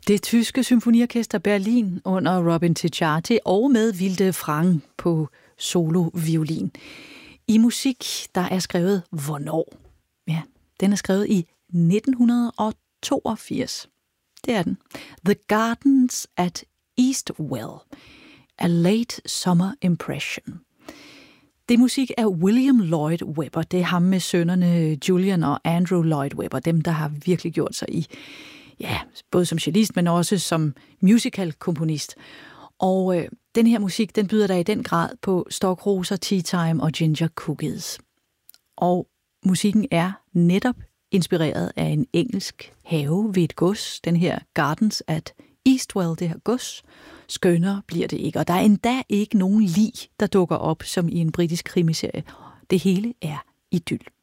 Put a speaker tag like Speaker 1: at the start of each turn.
Speaker 1: Det tyske symfoniorkester Berlin under Robin Ticciati og med Vilde Frang på soloviolin. I musik, der er skrevet hvornår? Ja, den er skrevet i 1982. Det er den. The Gardens at Eastwell. A Late Summer Impression. Det er musik af William Lloyd Webber. Det er ham med sønnerne Julian og Andrew Lloyd Webber. Dem, der har virkelig gjort sig i, ja, både som cellist, men også som musical-komponist. Og den her musik, den byder der i den grad på stokroser, tea time og ginger cookies. Og musikken er netop inspireret af en engelsk have ved et gods. Den her Gardens at Eastwell, det her gods. Skønnere bliver det ikke. Og der er endda ikke nogen lig, der dukker op som i en britisk krimiserie. Det hele er idyll.